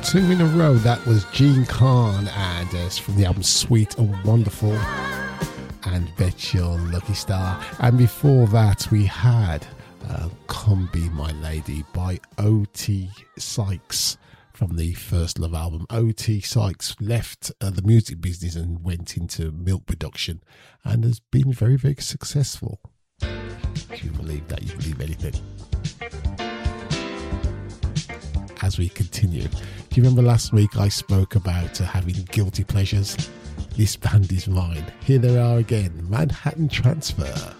two in a row. That was Gene Khan and from the album Sweet and Wonderful and Bet Your Lucky Star. And before that we had Come Be My Lady by O.T. Sykes from the First Love album. O.T. Sykes left the music business and went into milk production and has been very, very successful. If you believe that, you believe anything. As we continue, do you remember last week I spoke about having guilty pleasures? This band is mine. Here they are again, Manhattan Transfer.